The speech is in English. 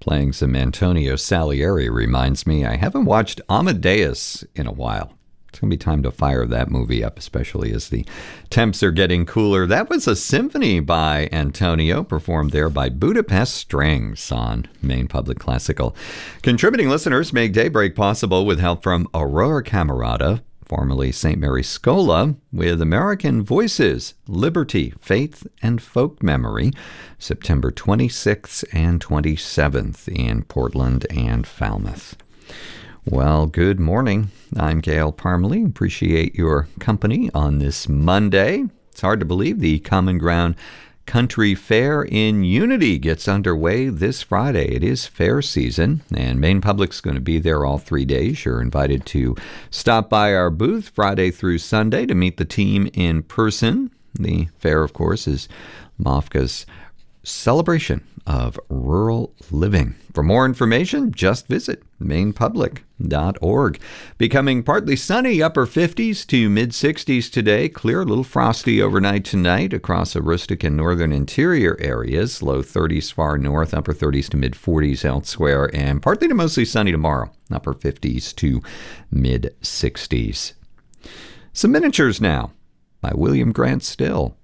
Playing some Antonio Salieri reminds me I haven't watched Amadeus in a while. It's going to be time to fire that movie up, especially as the temps are getting cooler. That was a symphony by Antonio, performed there by Budapest Strings on Maine Public Classical. Contributing listeners make Daybreak possible with help from Aurora Camerata, formerly St. Mary's Scola, with American Voices, Liberty, Faith, and Folk Memory, September 26th and 27th in Portland and Falmouth. Well, good morning. I'm Gail Parmalee. Appreciate your company on this Monday. It's hard to believe the Common Ground Country Fair in Unity gets underway this Friday. It is fair season, and Maine Public's going to be there all 3 days. You're invited to stop by our booth Friday through Sunday to meet the team in person. The fair, of course, is MOFGA's celebration of rural living. For more information, just visit mainepublic.org. Becoming partly sunny, upper 50s to mid-60s today. Clear, a little frosty overnight tonight across the rustic and northern interior areas. Low 30s far north, upper 30s to mid-40s elsewhere. And partly to mostly sunny tomorrow. Upper 50s to mid-60s. Some miniatures now by William Grant Still.